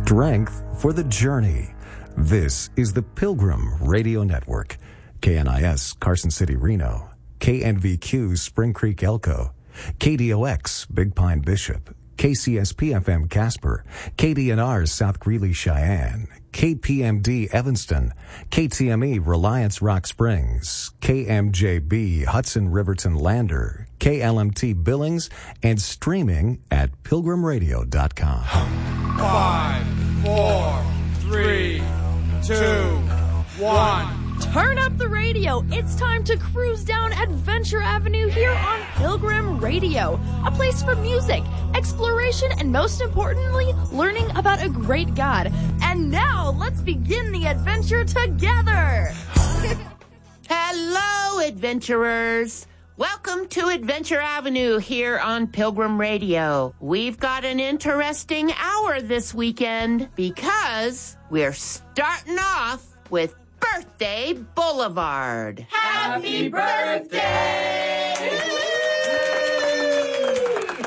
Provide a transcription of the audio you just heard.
strength for the journey. This is the Pilgrim Radio Network. KNIS, Carson City, Reno. KNVQ, Spring Creek, Elko. KDOX, Big Pine, Bishop. KCSP-FM, Casper. KDNR, South Greeley, Cheyenne. KPMD, Evanston. KTME, Reliance, Rock Springs. KMJB, Hudson, Riverton, Lander. KLMT, Billings, and streaming at pilgrimradio.com. 5, 4, 3, 2, 1. Turn up the radio. It's time to cruise down Adventure Avenue here on Pilgrim Radio. A place for music, exploration, and most importantly, learning about a great God. And now, let's begin the adventure together. Hello, adventurers. Welcome to Adventure Avenue here on Pilgrim Radio. We've got an interesting hour this weekend because we're starting off with Birthday Boulevard. Happy birthday